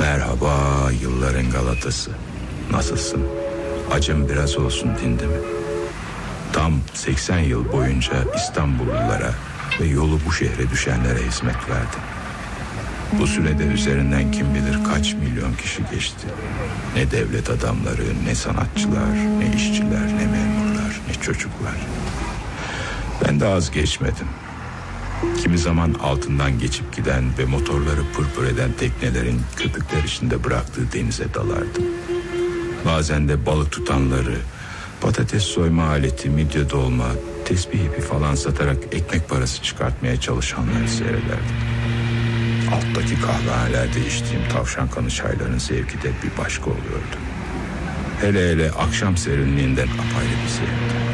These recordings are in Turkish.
Merhaba yılların Galatası. Nasılsın? Acım biraz olsun dindi mi? Tam 80 yıl boyunca İstanbullulara ve yolu bu şehre düşenlere hizmet verdim. Bu sürede üzerinden kim bilir kaç milyon kişi geçti. Ne devlet adamları, ne sanatçılar, ne işçiler, ne memurlar, ne çocuklar. Ben de az geçmedim. Kimi zaman altından geçip giden ve motorları pırpır eden teknelerin köpükler içinde bıraktığı denize dalardım. Bazen de balık tutanları, patates soyma aleti, midye dolma, tesbih ipi falan satarak ekmek parası çıkartmaya çalışanları seyrederdim. Alttaki kahvehanelerde içtiğim tavşan kanı çayların zevki de bir başka oluyordu. Hele akşam serinliğinden apayrı bir zevkti.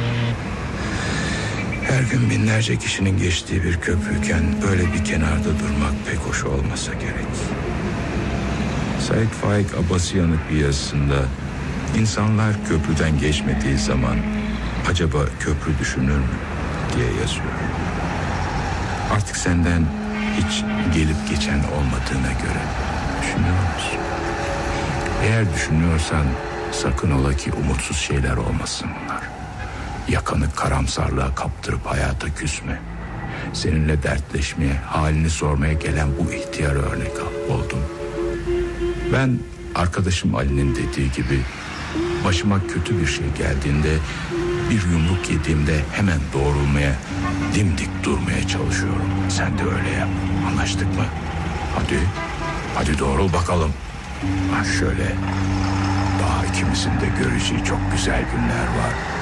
Her gün binlerce kişinin geçtiği bir köprüyken böyle bir kenarda durmak pek hoş olmasa gerek. Said Faik Abbasiyan'ın bir yazısında insanlar köprüden geçmediği zaman acaba köprü düşünür mü diye yazıyor. Artık senden hiç gelip geçen olmadığına göre düşünüyor musun? Eğer düşünüyorsan sakın ola ki umutsuz şeyler olmasın bunlar. Yakanı karamsarlığa kaptırıp hayata küsme. Seninle dertleşmeye, halini sormaya gelen bu ihtiyarı örnek oldum. Ben arkadaşım Ali'nin dediği gibi başıma kötü bir şey geldiğinde, bir yumruk yediğimde hemen doğrulmaya, dimdik durmaya çalışıyorum. Sen de öyle yap. Anlaştık mı? Hadi doğrul bakalım. Ha şöyle, daha ikimizin de göreceği çok güzel günler var.